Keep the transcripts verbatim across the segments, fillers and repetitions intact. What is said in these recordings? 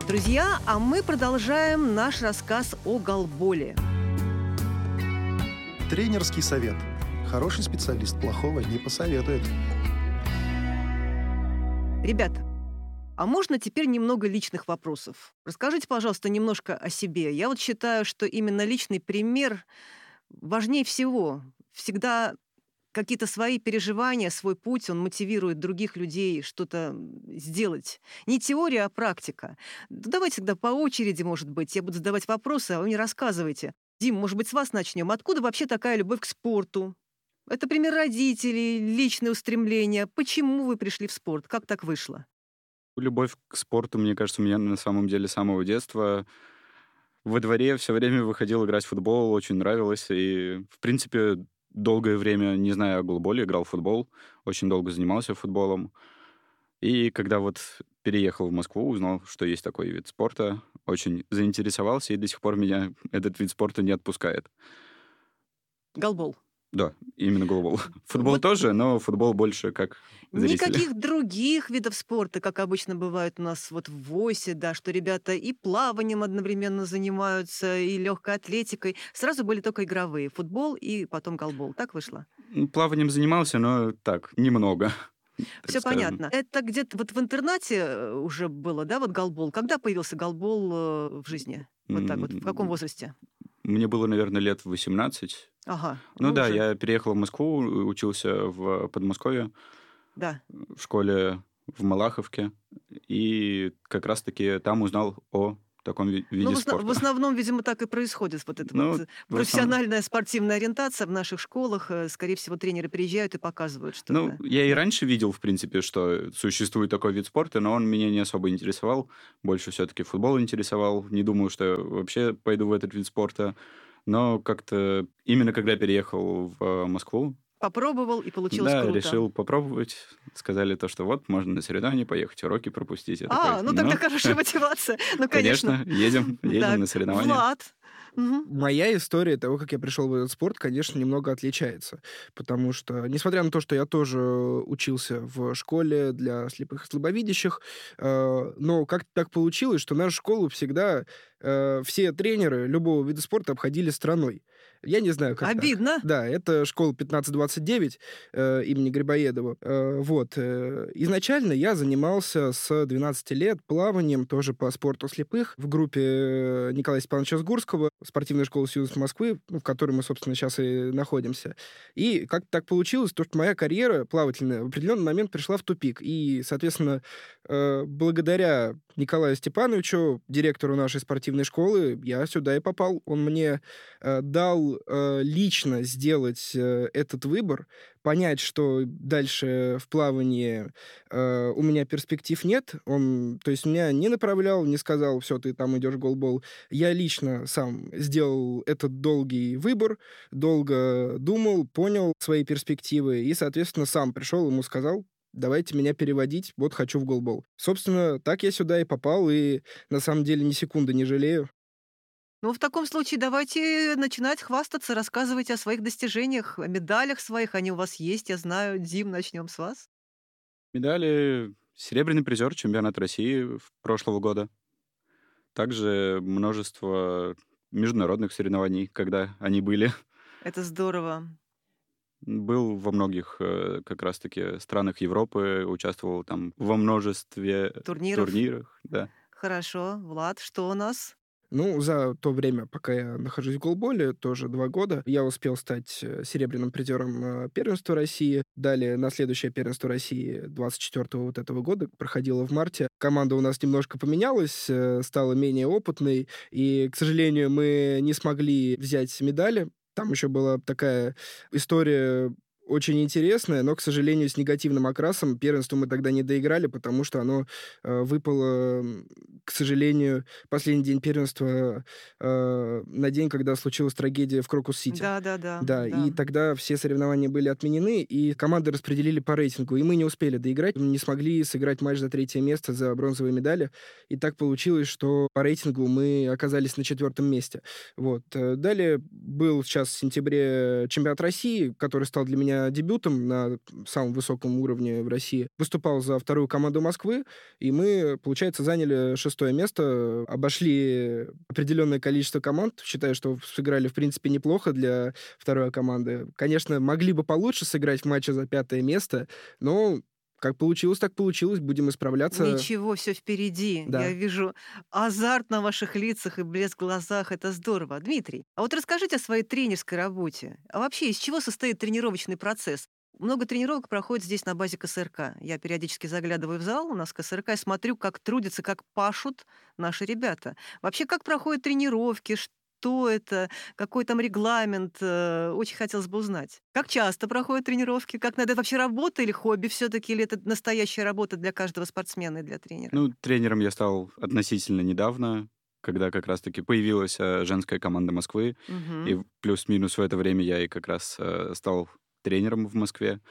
Друзья, а мы продолжаем наш рассказ о голболе. Тренерский совет. Хороший специалист плохого не посоветует. Ребята, а можно теперь немного личных вопросов? Расскажите, пожалуйста, немножко о себе. Я вот считаю, что именно личный пример важнее всего. Всегда какие-то свои переживания, свой путь, он мотивирует других людей что-то сделать. Не теория, а практика. Давайте тогда по очереди, может быть. Я буду задавать вопросы, а вы мне рассказывайте. Дим, может быть, с вас начнем. Откуда вообще такая любовь к спорту? Это пример родителей, личное устремление. Почему вы пришли в спорт? Как так вышло? Любовь к спорту, мне кажется, у меня на самом деле с самого детства. Во дворе все время выходил играть в футбол, очень нравилось. И, в принципе, долгое время, не зная о голболе, играл в футбол. Очень долго занимался футболом. И когда вот переехал в Москву, узнал, что есть такой вид спорта, очень заинтересовался, и до сих пор меня этот вид спорта не отпускает. Голбол. Да, именно голбол. Футбол Вот тоже, но футбол больше как зрители. никаких других видов спорта, как обычно бывает у нас вот в ВОСе, да, что ребята и плаванием одновременно занимаются, и легкой атлетикой. Сразу были только игровые. Футбол и потом голбол. Так вышло? М, Плаванием занимался, но так, немного, так Все скажем. понятно. Это где-то вот в интернате э, уже было, да, вот голбол? Когда появился голбол э, в жизни? Вот так вот. В каком М, возрасте? Мне было, наверное, лет восемнадцать. Ага, Ну ну да, уже, я переехал в Москву, учился в Подмосковье, да. в школе в Малаховке, и как раз-таки там узнал о таком ви- Ну, виде в, осна- в спорта. основном, видимо, так и происходит. Вот эта Ну, вот э, в основном, профессиональная спортивная ориентация в наших школах. э, Скорее всего, тренеры приезжают и показывают ну, что-то. я и Да. раньше видел, в принципе, что существует такой вид спорта, но он меня не особо интересовал. Больше все-таки футбол интересовал. Не думаю, что я вообще пойду в этот вид спорта. Но как-то именно когда переехал в Москву, Попробовал, и получилось да, круто. решил попробовать. Сказали то, что вот, можно на соревнования поехать, уроки пропустить. Я такой, А, ну тогда ну, хорошая мотивация. Ну, конечно. конечно, едем, едем Так, на соревнования. Влад. Мгм. Моя история того, как я пришел в этот спорт, конечно, немного отличается. Потому что, несмотря на то, что я тоже учился в школе для слепых и слабовидящих, э, но как-то так получилось, что нашу школу всегда э, все тренеры любого вида спорта обходили стороной. Я не знаю, как так. Обидно. Да, это школа пятнадцать двадцать девять э, имени Грибоедова. Э, вот. э, Изначально я занимался с двенадцати лет плаванием, тоже по спорту слепых, в группе э, Николая Степановича Сгурского, спортивной школы Союза Москвы, ну, в которой мы, собственно, сейчас и находимся. И как так получилось, то, что моя карьера плавательная в определенный момент пришла в тупик. И, соответственно, э, благодаря Николаю Степановичу, директору нашей спортивной школы, я сюда и попал. Он мне э, дал э, лично сделать э, этот выбор, понять, что дальше в плавании э, у меня перспектив нет. Он, то есть, меня не направлял, не сказал, все, ты там идешь в голбол. Я лично сам сделал этот долгий выбор, долго думал, понял свои перспективы и, соответственно, сам пришел, ему сказал, давайте меня переводить, вот хочу в голбол. Собственно, так я сюда и попал, и на самом деле ни секунды не жалею. Ну, в таком случае давайте начинать хвастаться, рассказывать о своих достижениях, о медалях своих. Они у вас есть, я знаю. Дим, начнем с вас. Медали: серебряный призер чемпионата России в прошлого года. Также множество международных соревнований, когда они были. Это здорово. Был во многих э, как раз-таки странах Европы, участвовал там во множестве Турниров. турнирах, да. Хорошо. Влад, что у нас? Ну, за то время, пока я нахожусь в голболе, тоже два года, я успел стать э, серебряным призером э, первенства России. Далее на следующее первенство России двадцать четвёртого вот этого года проходило в марте. Команда у нас немножко поменялась, э, стала менее опытной, и, к сожалению, мы не смогли взять медали. Там еще была такая история очень интересная, но, к сожалению, с негативным окрасом. Первенство мы тогда не доиграли, потому что оно э, выпало, м, к сожалению, последний день первенства э, на день, когда случилась трагедия в Крокус-Сити. Да, да, да, Да, да. и тогда все соревнования были отменены, и команды распределили по рейтингу, и мы не успели доиграть, мы не смогли сыграть матч за третье место, за бронзовые медали, и так получилось, что по рейтингу мы оказались на четвертом месте. Вот. Э, Далее был сейчас в сентябре чемпионат России, который стал для меня дебютом на самом высоком уровне в России. Выступал за вторую команду Москвы, и мы, получается, заняли шестое шестое место, обошли определенное количество команд. Считаю, что сыграли, в принципе, неплохо для второй команды. Конечно, могли бы получше сыграть в матче за пятое место, но как получилось, так получилось. Будем исправляться. Ничего, все впереди. Да. Я вижу азарт на ваших лицах и блеск в глазах. Это здорово. Дмитрий, а вот расскажите о своей тренерской работе. А вообще, из чего состоит тренировочный процесс? Много тренировок проходит здесь на базе ка эс эр ка. Я периодически заглядываю в зал у нас ка эс эр ка и смотрю, как трудятся, как пашут наши ребята. Вообще, как проходят тренировки, что это, какой там регламент, э, очень хотелось бы узнать. Как часто проходят тренировки, как надо, это вообще работа или хобби все-таки, или это настоящая работа для каждого спортсмена и для тренера? Ну, тренером я стал относительно недавно, когда как раз-таки появилась э, женская команда Москвы, Мгм. и плюс-минус в это время я и как раз э, стал тренером в Москве.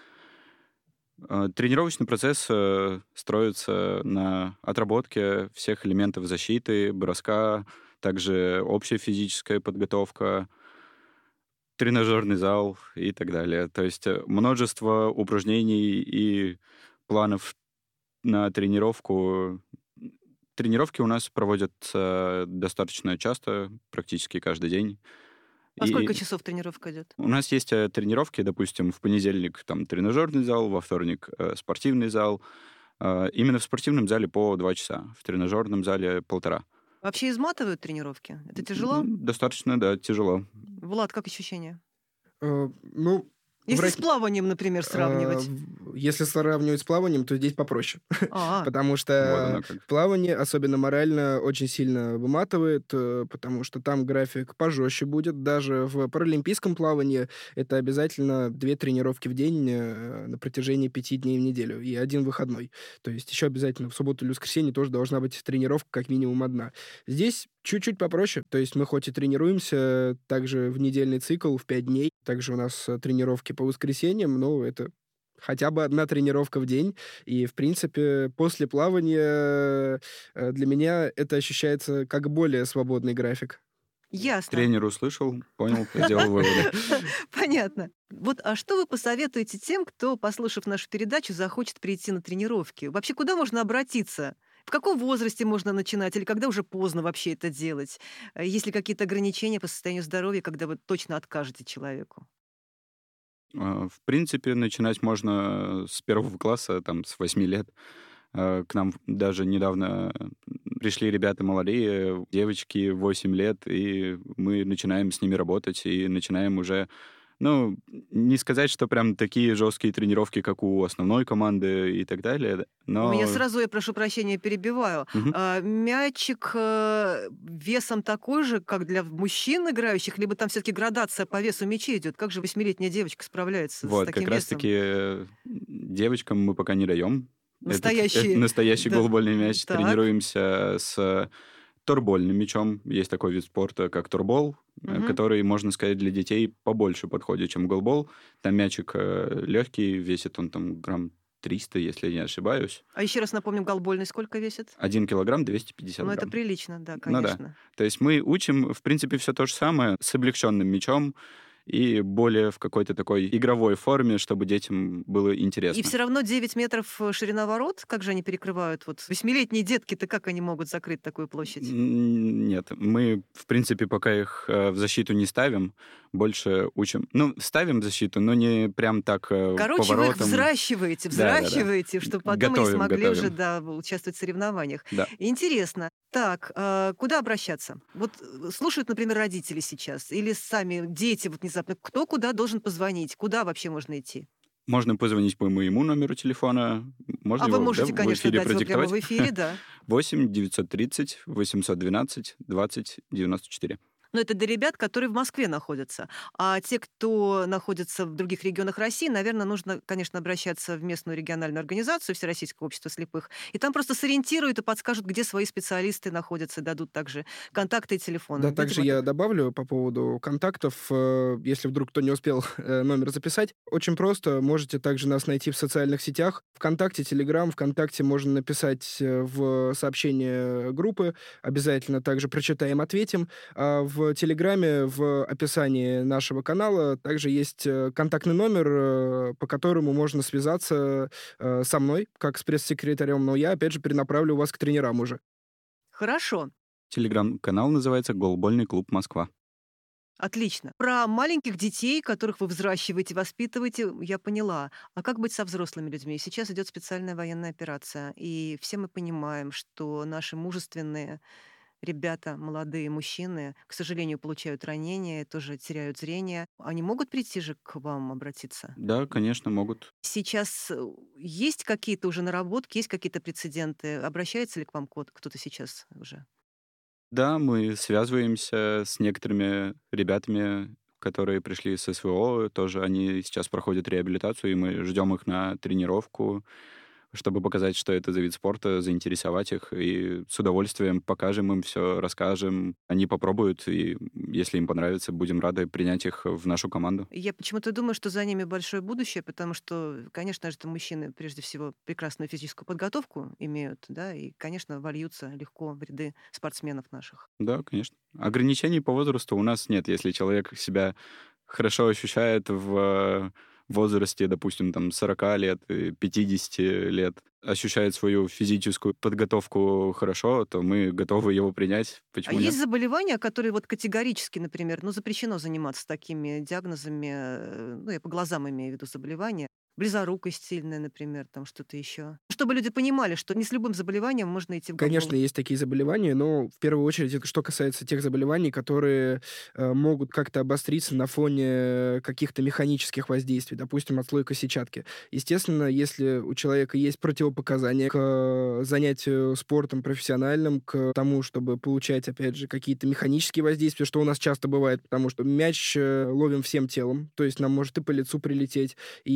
Э, Тренировочный процесс э, строится на отработке всех элементов защиты, броска, также общая физическая подготовка, тренажерный зал и так далее. То есть э, множество упражнений и планов на тренировку. Тренировки у нас проводятся достаточно часто, практически каждый день. А сколько И часов тренировка идет? у нас есть э, тренировки, допустим, в понедельник там тренажерный зал, во вторник э, спортивный зал. Э, именно в спортивном зале по два часа, в тренажерном зале полтора. Вообще изматывают тренировки? Это тяжело? М, Достаточно, да, тяжело. Влад, как ощущения? Э, ну, Если врать- с плаванием, например, сравнивать. э, в- если сравнивать с плаванием, то здесь попроще. А, Потому Вот что оно как. плавание, особенно морально, очень сильно выматывает, э, потому что там график пожестче будет. Даже в паралимпийском плавании это обязательно две тренировки в день э, на протяжении пяти дней в неделю и один выходной. То есть еще обязательно в субботу или воскресенье тоже должна быть тренировка как минимум одна. Здесь чуть-чуть попроще. То есть мы хоть и тренируемся также в недельный цикл в пять дней, также у нас э, тренировки по воскресеньям, но это хотя бы одна тренировка в день. И, в принципе, после плавания э, для меня это ощущается как более свободный график. ясно. Тренер услышал, понял, сделал выводы. Понятно. Вот, а что вы посоветуете тем, кто, послушав нашу передачу, захочет прийти на тренировки? Вообще, куда можно обратиться? В каком возрасте можно начинать? Или когда уже поздно вообще это делать? Э, Есть ли какие-то ограничения по состоянию здоровья, когда вы точно откажете человеку? А, В принципе, начинать можно с первого класса, там, с восьми лет. А, К нам даже недавно пришли ребята молодые, девочки, восемь лет, и мы начинаем с ними работать, и начинаем уже, ну, не сказать, что прям такие жесткие тренировки, как у основной команды и так далее, У меня но... сразу, я прошу прощения, перебиваю. Мгм. А, Мячик э, весом такой же, как для мужчин играющих, либо там все-таки градация по весу мячей идет? Как же восьмилетняя девочка справляется с Вот, таким как весом? раз-таки э, девочкам мы пока не даем. Этот- Настоящий, этот настоящий да. голбольный мяч. Так. Тренируемся с торбольным мячом. Есть такой вид спорта, как торбол, э, Мгм. который, можно сказать, для детей побольше подходит, чем голбол. Там мячик легкий, весит он там грамм триста, если я не ошибаюсь. А еще раз напомним, голбольный сколько весит? Один килограмм двести пятьдесят Ну, это грамм. прилично, да, Ну да. конечно. То есть мы учим, в принципе, все то же самое с облегченным мячом и более в какой-то такой игровой форме, чтобы детям было интересно. И все равно девять метров э, ширина ворот, как же они перекрывают? Вот восьмилетние детки-то как они могут закрыть такую площадь? М, Нет, мы, в принципе, пока их э, в защиту не ставим, больше учим. Ну, ставим в защиту, но не прям так э, Короче, вы их поворотом. взращиваете, Да, да, да. взращиваете, чтобы потом они Готовим, смогли уже готовим. да, участвовать в соревнованиях. Да. Интересно. Так, а, куда обращаться? Вот э, слушают, например, родители сейчас, или сами дети вот внезапно. Кто куда должен позвонить? Куда вообще можно идти? Можно позвонить по моему номеру телефона. Можно А вы его, да, можете, в конечно, эфире дать его прямо продиктовать. в эфире, да. восемь девятьсот тридцать восемьсот двенадцать двадцать девяносто четыре. Но это для ребят, которые в Москве находятся. А те, кто находится в других регионах России, наверное, нужно, конечно, обращаться в местную региональную организацию Всероссийского общества слепых. И там просто сориентируют и подскажут, где свои специалисты находятся, дадут также контакты и телефоны. Да, также Видимо, я так. добавлю по поводу контактов, э, если вдруг кто не успел э, номер записать. Очень просто, можете также нас найти в социальных сетях. ВКонтакте, Телеграм, ВКонтакте можно написать э, в сообщение группы, обязательно также прочитаем, ответим. А в Телеграме в описании нашего канала также есть э, контактный номер, э, по которому можно связаться э, со мной, как с пресс-секретарем, но я, опять же, перенаправлю вас к тренерам уже. Хорошо. Телеграм-канал называется «Голбольный клуб Москва». Отлично. Про маленьких детей, которых вы взращиваете, воспитываете, я поняла. А как быть со взрослыми людьми? Сейчас идет специальная военная операция, и все мы понимаем, что наши мужественные ребята, молодые мужчины, к сожалению, получают ранения, тоже теряют зрение. Они могут прийти же к вам обратиться? Да, конечно, могут. Сейчас э, есть какие-то уже наработки, есть какие-то прецеденты? Обращается ли к вам кот- кто-то сейчас уже? Да, мы связываемся с некоторыми ребятами, которые пришли с СВО, тоже они сейчас проходят реабилитацию, и мы ждем их на тренировку, чтобы показать, что это за вид спорта, заинтересовать их, и с удовольствием покажем им все, расскажем. Они попробуют, и если им понравится, будем рады принять их в нашу команду. Я почему-то думаю, что за ними большое будущее, потому что, конечно же, это мужчины, прежде всего, прекрасную физическую подготовку имеют, да, и, конечно, вольются легко в ряды спортсменов наших. Да, конечно. Ограничений по возрасту у нас нет. Если человек себя хорошо ощущает в возрасте, допустим, там сорок лет, и пятьдесят лет, ощущает свою физическую подготовку хорошо, то мы готовы его принять. А Почему нет? есть заболевания, которые вот категорически, например, ну, запрещено заниматься такими диагнозами, э, ну, я по глазам имею в виду заболевания, близорукость сильная, например, там что-то еще. Чтобы люди понимали, что не с любым заболеванием можно идти в Конечно, голбол. есть такие заболевания, но в первую очередь это что касается тех заболеваний, которые э, могут как-то обостриться на фоне каких-то механических воздействий, допустим, отслойка сетчатки. Естественно, если у человека есть противопоказания к э, занятию спортом профессиональным, к тому, чтобы получать, опять же, какие-то механические воздействия, что у нас часто бывает, потому что мяч э, ловим всем телом, то есть нам может и по лицу прилететь,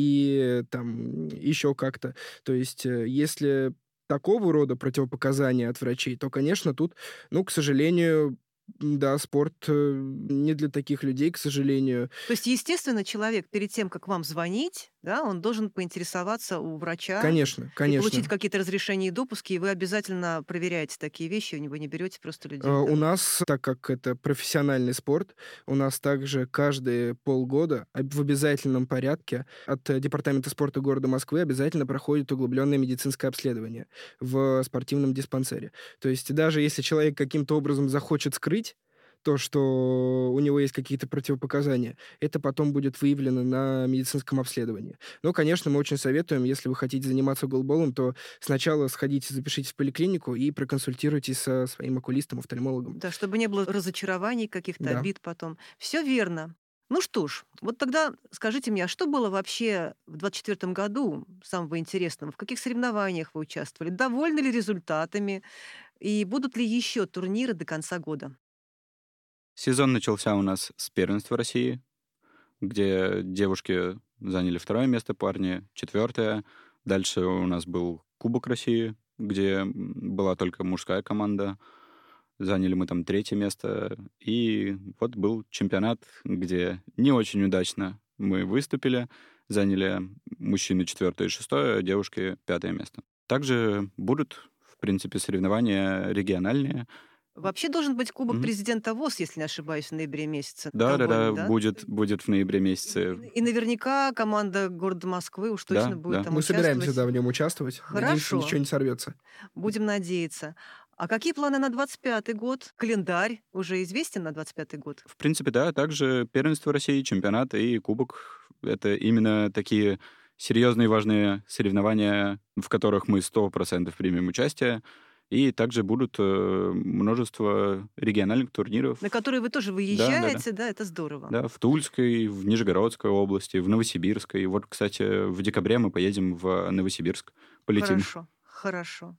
и там еще как-то. То есть э, если такого рода противопоказания от врачей, то, конечно, тут, ну, к сожалению, м, да, спорт э, не для таких людей, к сожалению. То есть, естественно, человек перед тем, как вам звонить, да, он должен поинтересоваться у врача Конечно, и получить конечно. какие-то разрешения и допуски, и вы обязательно проверяете такие вещи, вы не берете просто людей. Э, У там. нас, так как это профессиональный спорт, у нас также каждые полгода об- в обязательном порядке от э, Департамента спорта города Москвы обязательно проходит углубленное медицинское обследование в спортивном диспансере. То есть даже если человек каким-то образом захочет скрыть то, что у него есть какие-то противопоказания, это потом будет выявлено на медицинском обследовании. Но, конечно, мы очень советуем, если вы хотите заниматься голболом, то сначала сходите, запишитесь в поликлинику и проконсультируйтесь со своим окулистом, офтальмологом. Да, чтобы не было разочарований, каких-то Да. обид потом. Все верно. Ну что ж, вот тогда скажите мне, а что было вообще в двадцать четвёртом году самого интересного? В каких соревнованиях вы участвовали? Довольны ли результатами? И будут ли еще турниры до конца года? Сезон начался у нас с первенства России, где девушки заняли второе место, парни четвертое. Дальше у нас был Кубок России, где м, была только мужская команда. Заняли мы там третье место. И вот был чемпионат, где не очень удачно мы выступили. Заняли мужчины четвертое и шестое, а девушки пятое место. Также будут, в принципе, соревнования региональные. Вообще должен быть Кубок Мгм. президента ВОЗ, если не ошибаюсь, в ноябре месяце. Да, да, да, голбольный, да? будет, будет в ноябре месяце. И наверняка команда города Москвы уж Да, точно будет да. там Мы собираемся, участвовать. да, в нем участвовать. Надеемся, Хорошо. ничего не сорвется. Будем надеяться. А какие планы на двадцать пятый год? Календарь уже известен на двадцать пятый год? В принципе, да, также первенство России, чемпионат и кубок. Это именно такие серьезные и важные соревнования, в которых мы сто процентов примем участие. И также будут э, множество региональных турниров. На которые вы тоже Да, да, да. выезжаете, да, это здорово. Да, в Тульской, в Нижегородской области, в Новосибирской. Вот, кстати, в декабре мы поедем в Новосибирск, полетим. Хорошо, хорошо.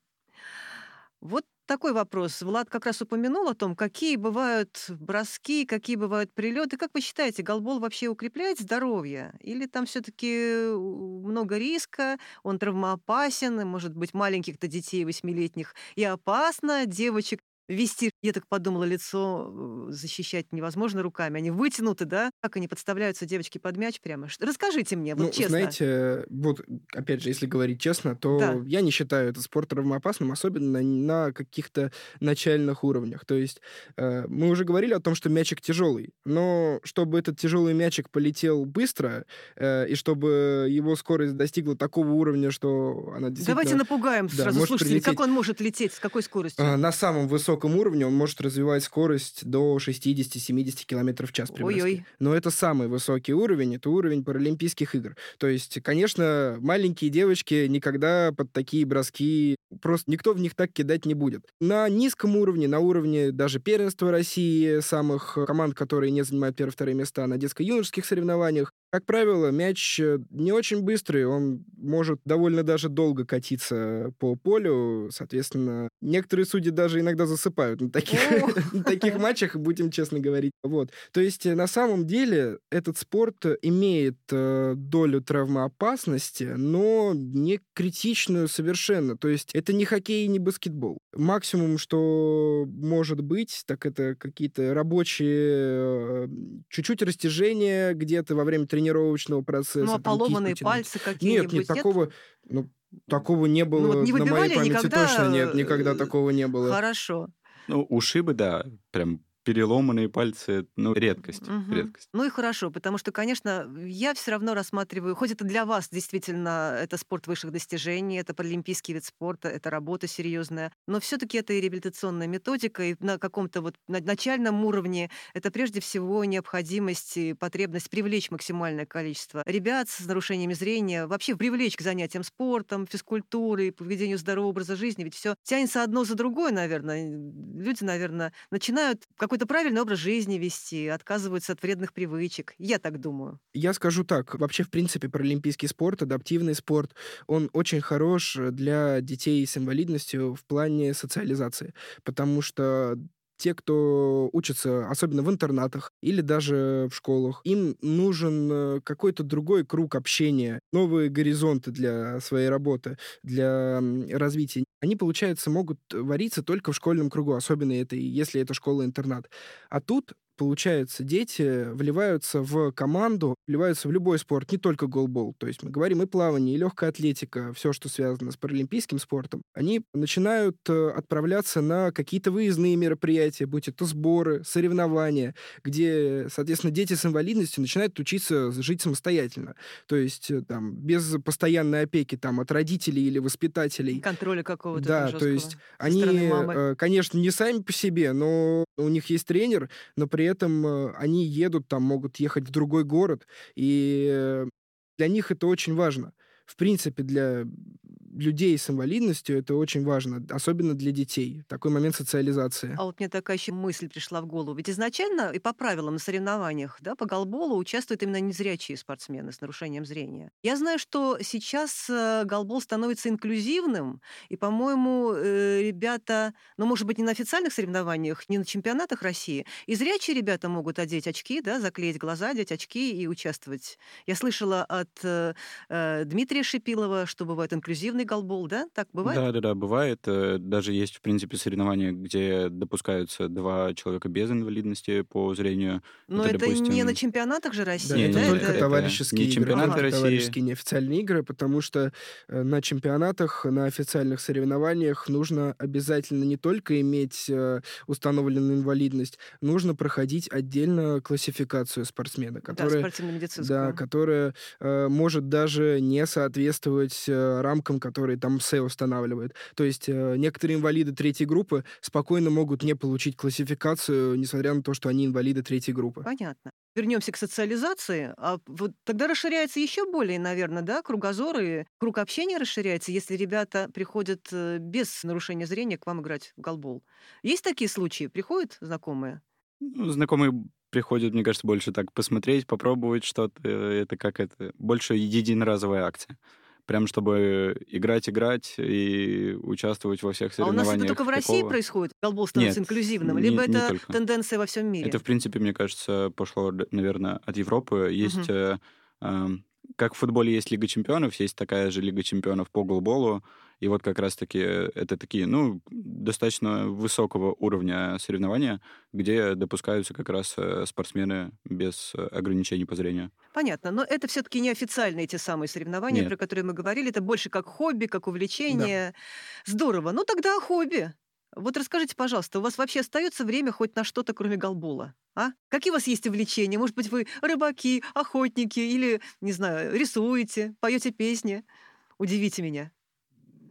Вот такой вопрос. Влад как раз упомянул о том, какие бывают броски, какие бывают прилеты. Как вы считаете, голбол вообще укрепляет здоровье? Или там все-таки много риска, он травмоопасен, и, может быть, маленьких-то детей восьмилетних и опасно, девочек вести, я так подумала, лицо э, защищать невозможно руками. Они вытянуты, да? Как они подставляются, девочки, под мяч прямо? Ш- Расскажите мне, вот Ну, честно. знаете, вот, опять же, если говорить честно, то Да. я не считаю этот спорт травмоопасным, особенно на каких-то начальных уровнях. То есть э, мы уже говорили о том, что мячик тяжелый, но чтобы этот тяжелый мячик полетел быстро, э, и чтобы его скорость достигла такого уровня, что она действительно... Давайте напугаем да, сразу может слушателей, как прилететь. он может лететь, с какой скоростью. А, на самом высоком высоком уровне он может развивать скорость до шестьдесят-семьдесят км в час при броске. Ой-ой. Но это самый высокий уровень, это уровень Паралимпийских игр. То есть, конечно, маленькие девочки никогда под такие броски, просто никто в них так кидать не будет. На низком уровне, на уровне даже первенства России, самых команд, которые не занимают первые-вторые места на детско-юношеских соревнованиях, как правило, мяч не очень быстрый, он может довольно даже долго катиться по полю, соответственно, некоторые судьи даже иногда засыпают на таких, на таких матчах, будем честно говорить. Вот. То есть, на самом деле, этот спорт имеет э, долю травмоопасности, но не критичную совершенно. То есть, это не хоккей и не баскетбол. Максимум, что может быть, так это какие-то рабочие, э, чуть-чуть растяжения где-то во время тренировочного процесса. Ну, а там, поломанные кисть потянуть. пальцы какие-нибудь? Нет, нет, такого... Ну, такого не было Ну, вот не на моей выбивали памяти никогда, точно нет. э, Никогда такого не было. Хорошо. Ну, ушибы, да, прям переломанные пальцы, ну, редкость, Мгм. редкость. Ну и хорошо, потому что, конечно, я все равно рассматриваю, хоть это для вас действительно это спорт высших достижений, это паралимпийский вид спорта, это работа серьезная, но все-таки это и реабилитационная методика, и на каком-то вот на- начальном уровне это прежде всего необходимость и потребность привлечь максимальное количество ребят с нарушениями зрения, вообще привлечь к занятиям спортом, физкультурой, поведению здорового образа жизни, ведь все тянется одно за другое, наверное. Люди, наверное, начинают какой-то правильный образ жизни вести, отказываются от вредных привычек. Я так думаю. Я скажу так, вообще, в принципе, паралимпийский спорт, адаптивный спорт, он очень хорош для детей с инвалидностью в плане социализации, потому что те, кто учатся, особенно в интернатах или даже в школах, им нужен э, какой-то другой круг общения, новые горизонты для своей работы, для м, развития. Они, получается, могут вариться только в школьном кругу, особенно это, если это школа-интернат. А тут, получается, дети вливаются в команду, вливаются в любой спорт, не только голбол. То есть мы говорим и плавание, и легкая атлетика, все, что связано с паралимпийским спортом. Они начинают э, отправляться на какие-то выездные мероприятия, будь это сборы, соревнования, где, соответственно, дети с инвалидностью начинают учиться жить самостоятельно. То есть э, там без постоянной опеки там, от родителей или воспитателей. Контроля какого-то Да, жесткого то есть со они, стороны мамы. э, конечно, не сами по себе, но у них есть тренер, но при этом э, они едут, там могут ехать в другой город, и э, для них это очень важно. В принципе, для людей с инвалидностью это очень важно, особенно для детей. Такой момент социализации. А вот мне такая еще мысль пришла в голову. Ведь изначально и по правилам на соревнованиях, да, по голболу участвуют именно незрячие спортсмены с нарушением зрения. Я знаю, что сейчас э, голбол становится инклюзивным, и, по-моему, э, ребята, ну, может быть, не на официальных соревнованиях, не на чемпионатах России, и зрячие ребята могут одеть очки, да, заклеить глаза, одеть очки и участвовать. Я слышала от э, э, Дмитрия Шипилова, что бывает инклюзивный голбол, да? Так бывает? Да-да-да, бывает. Э, Даже есть, в принципе, соревнования, где допускаются два человека без инвалидности по зрению. Но Это, это не на допустим... чемпионатах же Да, России, Не, это да? не, только Это... это товарищеские не игры, чемпионаты только России. товарищеские неофициальные игры, потому что э, на чемпионатах, на официальных соревнованиях нужно обязательно не только иметь э, установленную инвалидность, нужно проходить отдельно классификацию спортсмена, Да, которая, да, спортивно-медицинскую. которая э, может даже не соответствовать э, рамкам, которые там МСЭ устанавливает. То есть э, некоторые инвалиды третьей группы спокойно могут не получить классификацию, несмотря на то, что они инвалиды третьей группы. Понятно. Вернемся к социализации, а вот тогда расширяется еще более, наверное, да, кругозор и круг общения расширяется, если ребята приходят э, без нарушения зрения к вам играть в голбол. Есть такие случаи? Приходят знакомые? Ну, знакомые приходят, мне кажется, больше так посмотреть, попробовать что-то. Это как это... Больше единоразовая акция. Прям чтобы играть-играть и участвовать во всех А у нас это соревнованиях только в России такого. происходит? Голбол становится Нет, инклюзивным? не, Либо не это только. тенденция во всем Это, мире? в принципе, мне кажется, пошло, наверное, от Европы. Есть, Мгм. э, эм, как в футболе есть Лига чемпионов, есть такая же Лига чемпионов по голболу. И вот как раз-таки это такие, ну, достаточно высокого уровня соревнования, где допускаются как раз э, спортсмены без э, ограничений по зрению. Понятно, но это все-таки не официальные те самые соревнования, Нет. про которые мы говорили, это больше как хобби, как Да. увлечение. Здорово. Ну тогда о хобби. Вот расскажите, пожалуйста, у вас вообще остается время хоть на что-то, кроме голбола? А? Какие у вас есть увлечения? Может быть, вы рыбаки, охотники или, не знаю, рисуете, поете песни? Удивите меня.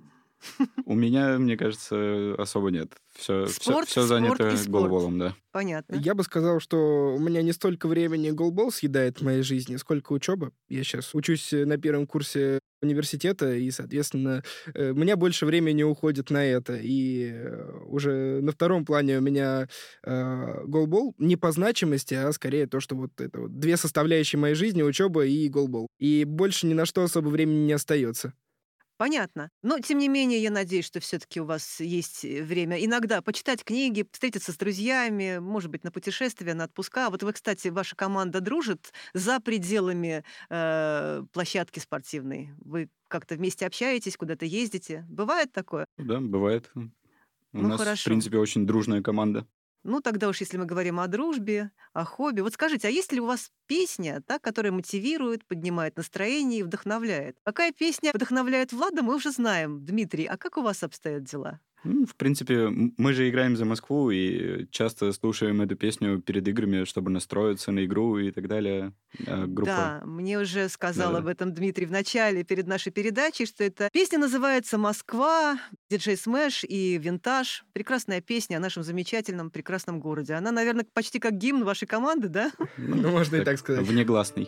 У меня, мне кажется, особо нет. Все, все, Спорт, все спорт занято и спорт. голболом, да. Понятно. Я бы сказал, что у меня не столько времени голбол съедает в моей жизни, сколько учеба. Я сейчас учусь на первом курсе университета, и, соответственно, э, у меня больше времени уходит на это. И э, уже на втором плане у меня э, голбол не по значимости, а скорее то, что вот это вот две составляющие моей жизни — учеба и голбол. И больше ни на что особо времени не остается. Понятно. Но, тем не менее, я надеюсь, что все-таки у вас есть э, время иногда почитать книги, встретиться с друзьями, может быть, на путешествия, на отпуска. Вот вы, кстати, ваша команда дружит за пределами э, площадки спортивной? Вы как-то вместе общаетесь, куда-то ездите? Бывает такое? Да, бывает. У Ну, нас, в хорошо. принципе, очень дружная команда. Ну, тогда уж если мы говорим о дружбе, о хобби. Вот скажите, а есть ли у вас песня, та, которая мотивирует, поднимает настроение и вдохновляет? Какая песня вдохновляет Влада, мы уже знаем. Дмитрий, а как у вас обстоят дела? Ну, в принципе, м- мы же играем за Москву и часто слушаем эту песню перед играми, чтобы настроиться на игру и так далее. А группа... Да, мне уже сказал Да-да. об этом Дмитрий в начале, перед нашей передачей, что эта песня называется «Москва», диджей Смэш и Винтаж. Прекрасная песня о нашем замечательном, прекрасном городе. Она, наверное, почти как гимн вашей команды, да? Ну, можно и так сказать. Внегласный.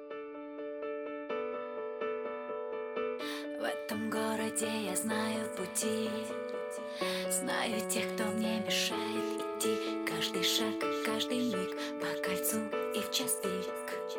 В этом городе я знаю пути, знаю тех, кто мне мешает.